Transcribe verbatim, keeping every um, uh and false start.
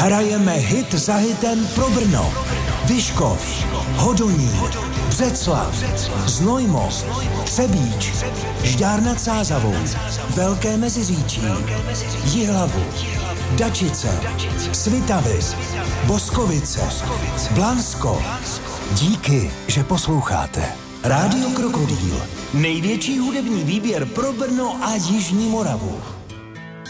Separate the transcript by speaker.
Speaker 1: Hrajeme hit za hitem pro Brno, Vyškov, Hodonín, Břeclav, Znojmo, Třebíč, Žďár nad Sázavou, Velké Meziříčí, Jihlavu, Dačice, Svitavy, Boskovice, Blansko. Díky, že posloucháte. Rádio Krokodýl. Největší hudební výběr pro Brno a Jižní Moravu.